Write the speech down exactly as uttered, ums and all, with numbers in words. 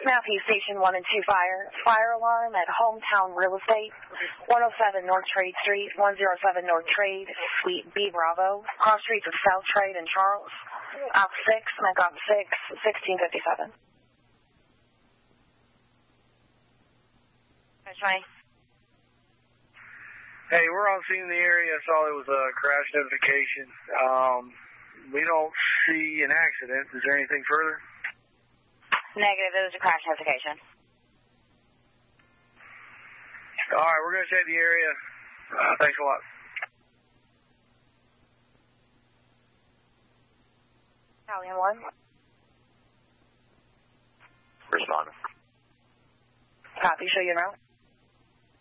Matthew, Station one and two fire. Fire alarm at Hometown Real Estate, one oh seven North Trade Street, one oh seven North Trade, Suite B Bravo, cross streets of South Trade and Charles. Op six, Mecop six, sixteen fifty-seven. twenty. Hey, we're on scene in the area. I saw there was a crash notification. Um, we don't see an accident. Is there anything further? Negative. There was a crash notification. All right, we're going to check the area. Uh, thanks a lot. Italian one. Respond. Copy. Show you around.